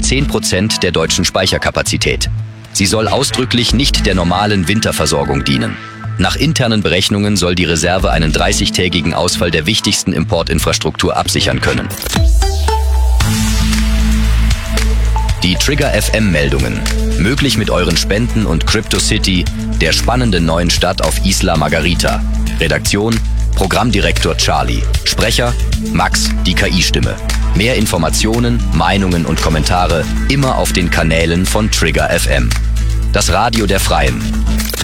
10% der deutschen Speicherkapazität. Sie soll ausdrücklich nicht der normalen Winterversorgung dienen. Nach internen Berechnungen soll die Reserve einen 30-tägigen Ausfall der wichtigsten Importinfrastruktur absichern können. Die Trigger FM-Meldungen. Möglich mit euren Spenden und CryptoCity, der spannenden neuen Stadt auf Isla Margarita. Redaktion: Programmdirektor Charlie. Sprecher: Max, die KI-Stimme. Mehr Informationen, Meinungen und Kommentare immer auf den Kanälen von Trigger FM. Das Radio der Freien.